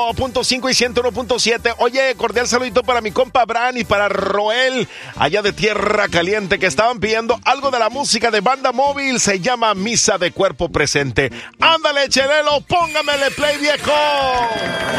101.5 y 101.7. Oye, cordial saludito para mi compa Bran y para Roel, allá de Tierra Caliente, que estaban pidiendo algo de la música de Banda Móvil. Se llama Misa de Cuerpo Presente. Ándale, Chelelo, póngamele play, viejo.